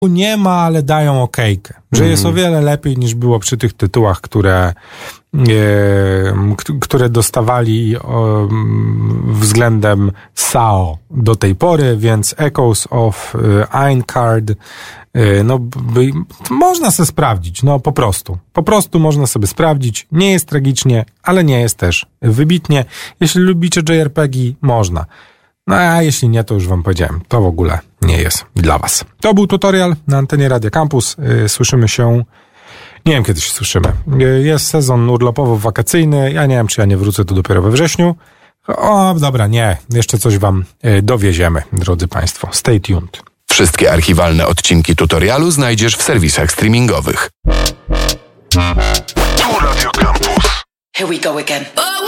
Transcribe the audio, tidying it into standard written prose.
nie ma, ale dają okejkę. Że jest o wiele lepiej niż było przy tych tytułach, które dostawali względem SAO do tej pory, więc Echoes of Aincard można sobie sprawdzić, po prostu można sobie sprawdzić, nie jest tragicznie, ale nie jest też wybitnie. Jeśli lubicie JRPG, można. A jeśli nie, to już wam powiedziałem, to w ogóle nie jest dla was. To był tutorial na antenie Radia Campus. Słyszymy się, nie wiem kiedy się słyszymy. Jest sezon urlopowo-wakacyjny, ja nie wiem, czy ja nie wrócę tu dopiero we wrześniu. Dobra, nie, jeszcze coś wam dowieziemy, drodzy państwo. Stay tuned. Wszystkie archiwalne odcinki tutorialu znajdziesz w serwisach streamingowych. Tu Radio Campus. Here we go again.